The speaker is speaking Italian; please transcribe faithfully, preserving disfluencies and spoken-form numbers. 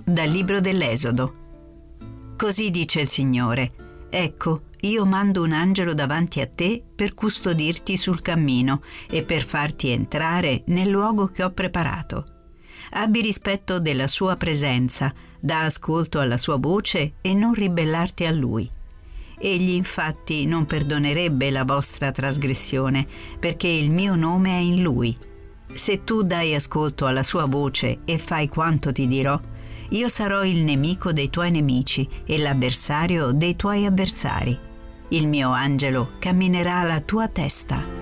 Dal libro dell'Esodo. Così dice il Signore: ecco, io mando un angelo davanti a te per custodirti sul cammino e per farti entrare nel luogo che ho preparato. Abbi rispetto della sua presenza, dà ascolto alla sua voce e non ribellarti a lui. Egli infatti non perdonerebbe la vostra trasgressione, perché il mio nome è in lui. Se tu dai ascolto alla sua voce e fai quanto ti dirò, io sarò il nemico dei tuoi nemici e l'avversario dei tuoi avversari. Il mio angelo camminerà alla tua testa.